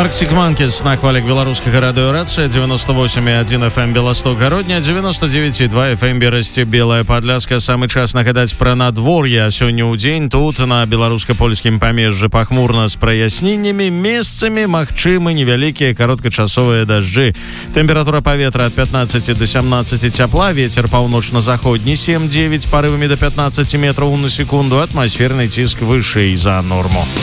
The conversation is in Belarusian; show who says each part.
Speaker 1: Arctic Monkeys на хвалях беларускага радыёрацыя 98,1 FM Беласток-Гародня, 99,2 FM Берасці Белая Падляска. Самы час нагадаць пра надвор'е. Сёння ў дзень тут на беларуска-польскім памежжы пахмурна з праясненнямі, месцамі магчымы невялікія кароткачасовыя дажджы. Тэмпература паветра ад 15 до 17 цяпла, вецер паўночна-заходні 7-9 парывамі до 15 метраў на секунду, атмасферны ціск вышэй за норму.